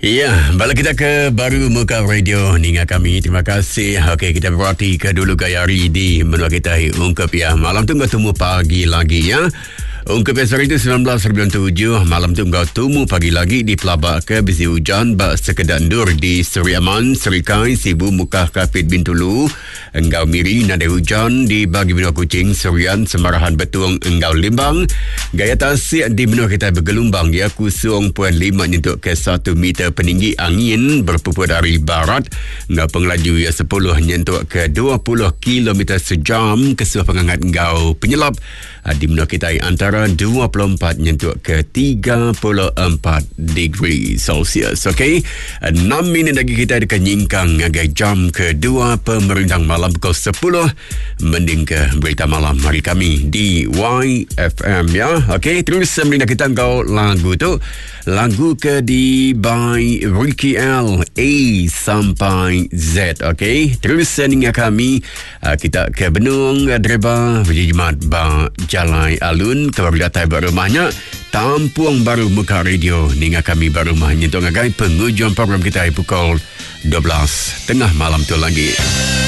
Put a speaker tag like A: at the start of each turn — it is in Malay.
A: Ya, balik kita ke Baru Muka Radio dengan kami. Terima kasih. Okey, kita berhati ke dulu Gayari di menua kita ungkap ya. Malam tu temu pagi lagi ya. Ungkap hari itu 1997. Malam tu temu pagi lagi di Pelabak ke bisi hujan bak sekedar dur di Seri Aman, Serikai, Sibu, Mukah, Kapit, Bintulu. Enggau Miri, nada hujan di bagi benua Kuching, Serian, Semarahan, Betuang, Enggau Limbang. Gaya tasik di benua kita bergelombang ya, 0.5 nyentuh ke 1 meter peninggi angin berpupur dari barat. Enggau pengelaju ya 10 nyentuh ke 20 km sejam. Kesuah pengangkat enggau penyelap di benua kita antara 24 nyentuh ke 34 degree Celsius. Okey, 6 minit lagi kita akan nyingkang agak jam kedua pemerintah malam pukul 10 mending ke berita malam hari kami di YFM ya. Okey, terus menindak kita kau lagu tu, lagu ke di by Ricky L A sampai Z. Okey, terus dengan kami kita ke Benung Dreba berjimat ba Jalai Alun ke berdatai berumahnya Tampuang Baru Muka Radio dengan kami berumahnya tu ngagai pengujuan program kita pukul 12 tengah malam tu lagi.